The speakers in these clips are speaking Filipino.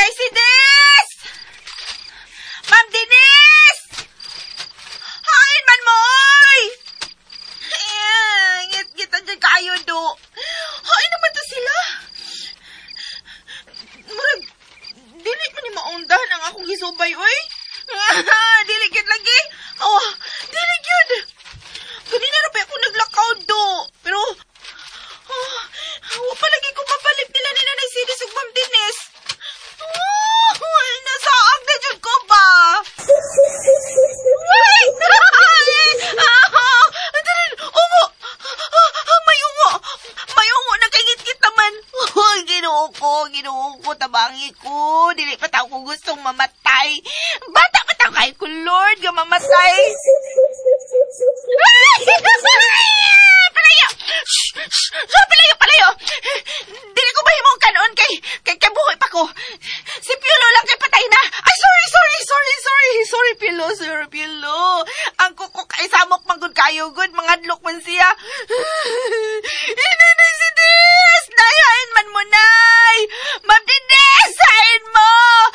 Nanay si Des! Ma'am Denise! Hain man mo, oy! Ngit-ngitan dyan kayo, do. Hain naman to sila. Murag, dili pa ni maundahan ang akong gisubay, oy. Dili gyud lagi. Oh, dili gyud. Ganina ra pa ako naglakaw, do. Pero, pa lagi ko mabalik nila ni Nanay Sidis ug Ma'am Denise. Nasaag na dyan ko ba? Wait! Ungo! May ungo! May ungo na kagit-git naman. Ginoo ko, tabangi ko. Dili pa tao ko gustong mamatay. Bata pa tao kay ko, Lord, nga mamatay. Palayo! Palayo! Dili ko mahimong kanon kay buhay pa ko. Si Piolo lang kay patay na. Ay, sorry, Piolo. Ang kuko kay samok manggod kayo, good, mga adlok man siya. Nanay si Des! Nayain man mo, Nay! Ma'am Denise, hain mo!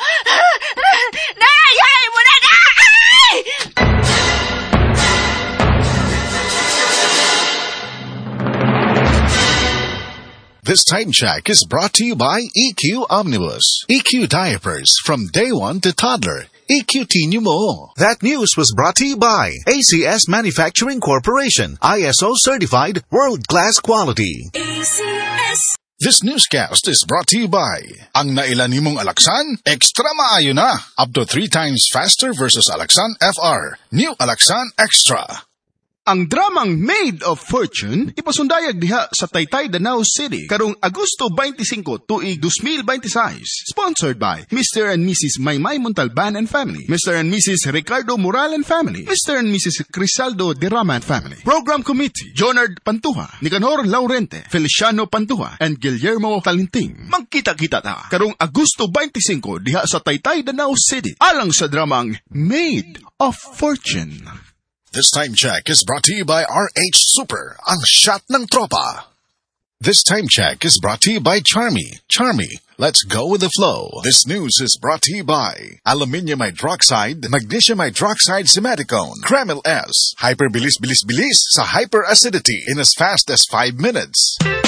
Nayain mo na, Nay! This time check is brought to you by EQ Omnibus. EQ diapers from day 1 to toddler. EQ Tinyo Mo. That news was brought to you by ACS Manufacturing Corporation. ISO certified world-class quality. ACS. This newscast is brought to you by ang nailan nimong Alaxan, extra maayo na. Up to 3 times faster versus Alaxan FR. New Alaxan Extra. Ang dramang Made of Fortune ipasundayag diha sa Taytay, Danau City karong Agosto 25 tuig 2026. Sponsored by Mr. and Mrs. Maymay Montalban and Family, Mr. and Mrs. Ricardo Moral and Family, Mr. and Mrs. Crisaldo Derrama and Family. Program Committee, Jonard Pantuha, Nicanor Laurente, Feliciano Pantuha, and Guillermo Talinting. Magkita-kita ta karong Agosto 25 diha sa Taytay, Danau City alang sa dramang Made of Fortune. This time check is brought to you by RH Super, ang shot ng tropa. This time check is brought to you by Charmy. Charmy, let's go with the flow. This news is brought to you by Aluminium Hydroxide, Magnesium Hydroxide Simaticone, Kremil S, Hyper Bilis Bilis Bilis sa hyperacidity in as fast as 5 minutes.